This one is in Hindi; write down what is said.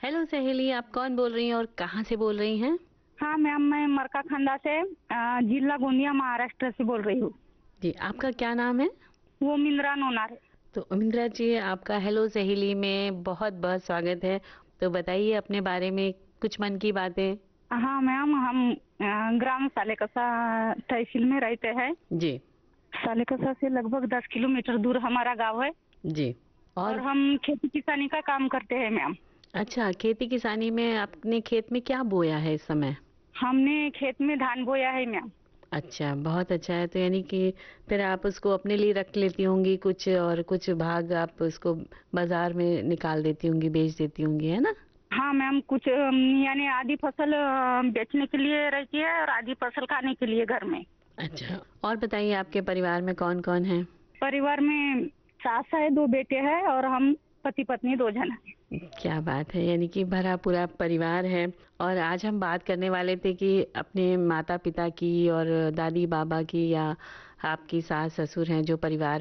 हेलो सहेली, आप कौन बोल रही हैं और कहाँ से बोल रही हैं? हाँ मैम, मैं मरकाखंडा से जिला गोंदिया महाराष्ट्र से बोल रही हूँ। जी, आपका क्या नाम है? वो मिंद्रा नोनार। तो इंदिरा जी, आपका हेलो सहेली में बहुत बहुत स्वागत है। तो बताइए अपने बारे में कुछ मन की बातें। हाँ मैम, हम ग्राम सालेकसा तहसील में रहते हैं। जी। सालेकसा से लगभग 10 किलोमीटर दूर हमारा गांव है। जी। और और हम खेती किसानी का काम करते हैं मैम। अच्छा, खेती किसानी में आपने खेत में क्या बोया है इस समय? हमने खेत में धान बोया है मैम। अच्छा, बहुत अच्छा है। तो यानी कि फिर आप उसको अपने लिए रख लेती होंगी कुछ, और कुछ भाग आप उसको बाजार में निकाल देती होंगी, बेच देती होंगी, है ना? हाँ मैम, कुछ यानी आधी फसल बेचने के लिए रहती है और आधी फसल खाने के लिए घर में। अच्छा, और बताइए आपके परिवार में कौन कौन है? परिवार में सास है, 2 बेटे हैं और हम पति पत्नी 2 जन हैं। क्या बात है, यानी कि भरा पूरा परिवार है। और आज हम बात करने वाले थे कि अपने माता पिता की और दादी बाबा की, या आपकी सास ससुर हैं जो परिवार